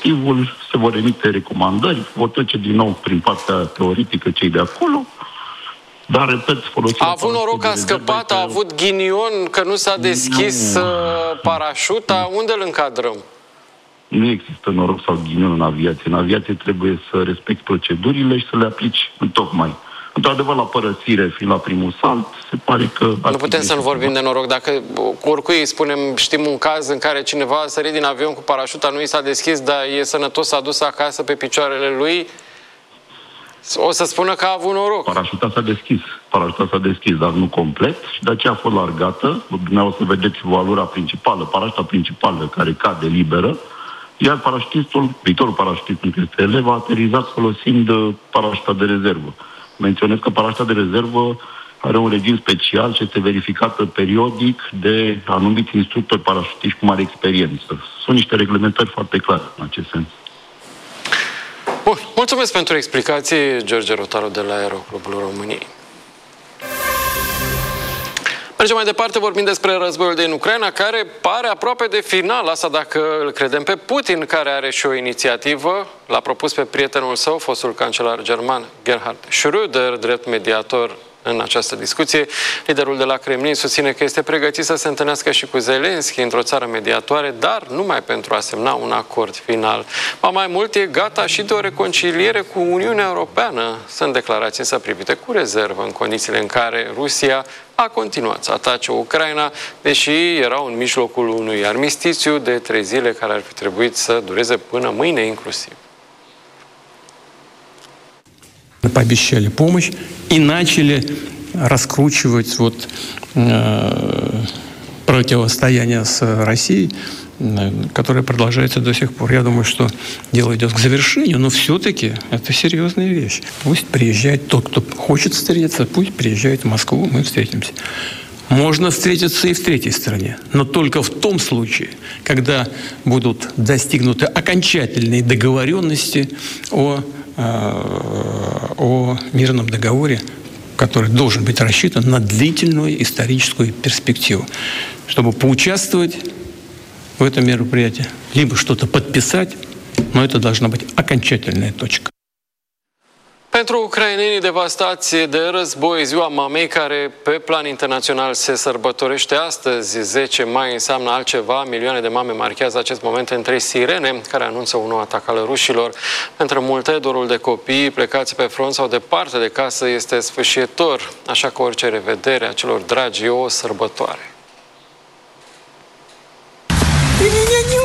respectivul, se vor emite recomandări, vor trece din nou prin partea teoretică cei de acolo, dar, repet, folosirea... A avut noroc că a scăpat, a avut ghinion, că nu s-a deschis parașuta, unde îl încadrăm? Nu există noroc sau ghinion în aviație. În aviație trebuie să respecti procedurile și să le aplici întocmai. Într-adevăr, la părăsire, fiind la primul salt, se pare că... Nu putem să nu vorbim de noroc. Dacă cu oricui îi spunem, știm un caz în care cineva a sărit din avion cu parașuta, nu i s-a deschis, dar e sănătos, s-a dus acasă pe picioarele lui, o să spună că a avut noroc. Parașuta s-a deschis, dar nu complet și de aceea a fost largată. Dumneavoastră vedeți valura principală, parașuta principală care cade liberă, iar viitorul parașutist, când este elev, a aterizat folosind parașuta de rezervă. Menționez că parașuta de rezervă are un regim special și este verificată periodic de anumiți instructori parașutiști cu mare experiență. Sunt niște reglementări foarte clare în acest sens. Bun, mulțumesc pentru explicații, George Rotaru de la Aeroclubul României. Mergem mai departe, vorbim despre războiul din Ucraina, care pare aproape de final, asta dacă îl credem pe Putin, care are și o inițiativă. L-a propus pe prietenul său, fostul cancelar german Gerhard Schröder, drept mediator în această discuție. Liderul de la Kremlin susține că este pregătit să se întâlnească și cu Zelensky într-o țară mediatoare, dar numai pentru a semna un acord final. Ba mai mult, e gata și de o reconciliere cu Uniunea Europeană. Sunt declarații însă privite cu rezervă în condițiile în care Rusia a continuat să atace Ucraina, deși erau în mijlocul unui armistițiu de 3 zile care ar fi trebuit să dureze până mâine inclusiv. Пообещали помощь и начали раскручивать противостояние с Россией, которое продолжается до сих пор. Я думаю, что дело идет к завершению, но все-таки это серьезная вещь. Пусть приезжает тот, кто хочет встретиться, пусть приезжает в Москву, мы встретимся. Можно встретиться и в третьей стране, но только в том случае, когда будут достигнуты окончательные договоренности о мирном договоре, который должен быть рассчитан на длительную историческую перспективу, чтобы поучаствовать в этом мероприятии, либо что-то подписать, но это должна быть окончательная точка. Pentru ucrainenii devastați de război, Ziua Mamei, care pe plan internațional se sărbătorește astăzi, 10 mai, înseamnă altceva. Milioane de mame marchează acest moment între sirene, care anunță un nou atac al rușilor. Pentru multe, dorul de copii plecați pe front sau departe de casă este sfâșietor, așa că orice revedere a celor dragi e o sărbătoare. Ты меня не